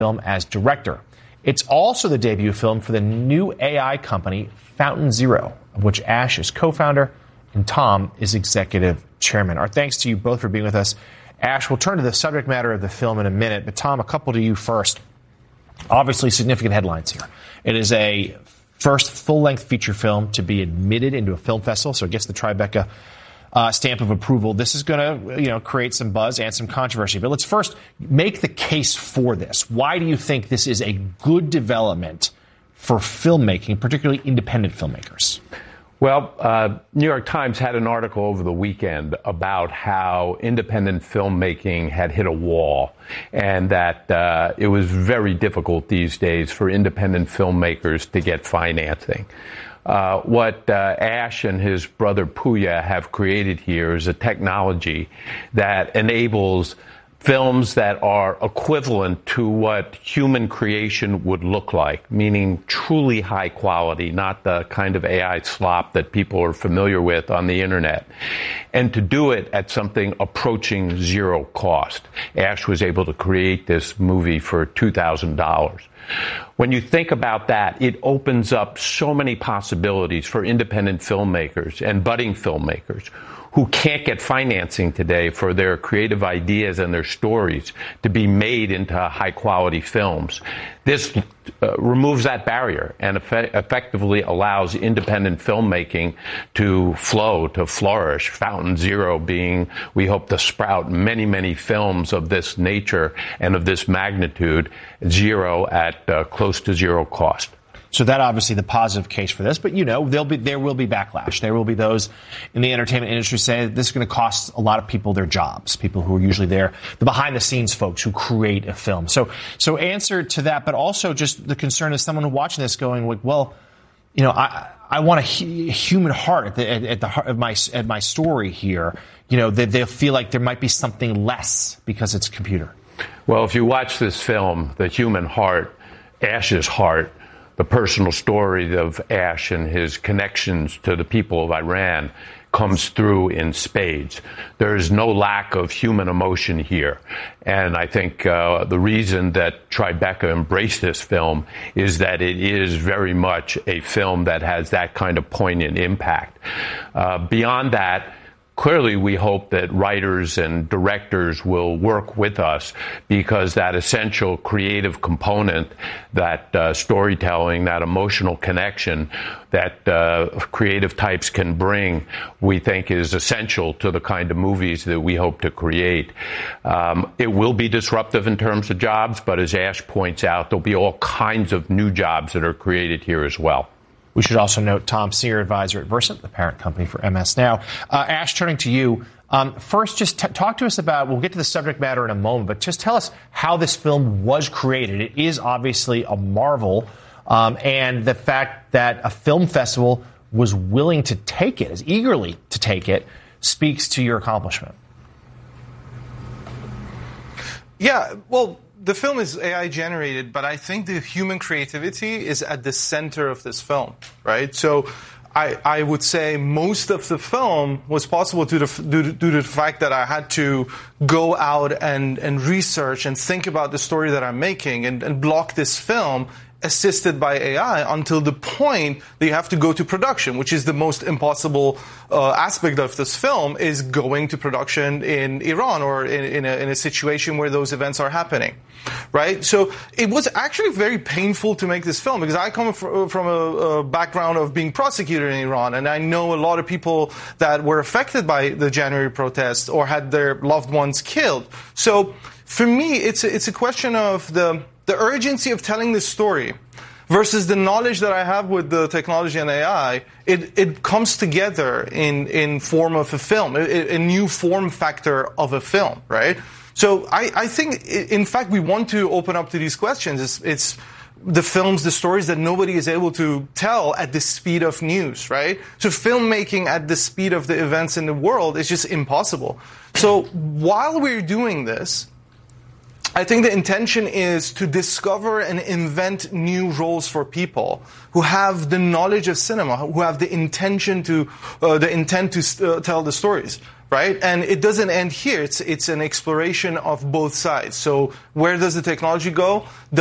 film as director. It's also the debut film for the new AI company, Fountain Zero, of which Ash is co-founder and Tom is executive chairman. Our thanks to you both for being with us. Ash, we'll turn to the subject matter of the film in a minute, but Tom, a couple to you first. Obviously, significant headlines here. It is a first full-length feature film to be admitted into a film festival, so it gets the Tribeca stamp of approval. This is going to, create some buzz and some controversy. But let's first make the case for this. Why do you think this is a good development for filmmaking, particularly independent filmmakers? Well, New York Times had an article over the weekend about how independent filmmaking had hit a wall and that it was very difficult these days for independent filmmakers to get financing. What Ash and his brother Puya have created here is a technology that enables films that are equivalent to what human creation would look like, meaning truly high quality, not the kind of AI slop that people are familiar with on the internet, and to do it at something approaching zero cost. Ash was able to create this movie for $2,000. When you think about that, it opens up so many possibilities for independent filmmakers and budding filmmakers who can't get financing today for their creative ideas and their stories to be made into high-quality films. This removes that barrier and effectively allows independent filmmaking to flow, to flourish. Fountain Zero being, we hope, to sprout many, many films of this nature and of this magnitude, zero at close to zero cost. So that obviously the positive case for this, but there will be backlash. There will be those in the entertainment industry saying that this is going to cost a lot of people their jobs, people who are usually there, the behind the scenes folks who create a film. So answer to that, but also just the concern is someone watching this going like, well, I want a human heart at the heart of my story here. That they'll feel like there might be something less because it's computer. Well, if you watch this film, the human heart, Ash's heart, the personal story of Ash and his connections to the people of Iran comes through in spades. There is no lack of human emotion here. And I think the reason that Tribeca embraced this film is that it is very much a film that has that kind of poignant impact. Beyond that, clearly, we hope that writers and directors will work with us because that essential creative component, that storytelling, that emotional connection that creative types can bring, we think is essential to the kind of movies that we hope to create. It will be disruptive in terms of jobs, but as Ash points out, there'll be all kinds of new jobs that are created here as well. We should also note Tom, senior advisor at Versant, the parent company for MS Now. Ash, turning to you, first just talk to us about, we'll get to the subject matter in a moment, but just tell us how this film was created. It is obviously a marvel, and the fact that a film festival was willing to take it, as eagerly to take it, speaks to your accomplishment. Yeah, well, the film is AI generated, but I think the human creativity is at the center of this film, right? So I would say most of the film was possible due to the fact that I had to go out and research and think about the story that I'm making and block this film assisted by AI until the point that you have to go to production, which is the most impossible aspect of this film, is going to production in Iran or in a situation where those events are happening, right? So it was actually very painful to make this film because I come from a background of being prosecuted in Iran, and I know a lot of people that were affected by the January protests or had their loved ones killed. So for me, it's a question of the urgency of telling this story versus the knowledge that I have with the technology and AI. It comes together in form of a film, a new form factor of a film, right? So I think, in fact, we want to open up to these questions. It's the films, the stories that nobody is able to tell at the speed of news, right? So filmmaking at the speed of the events in the world is just impossible. So while we're doing this, I think the intention is to discover and invent new roles for people who have the knowledge of cinema, who have the intent to tell the stories, right? And it doesn't end here. It's an exploration of both sides. So where does the technology go?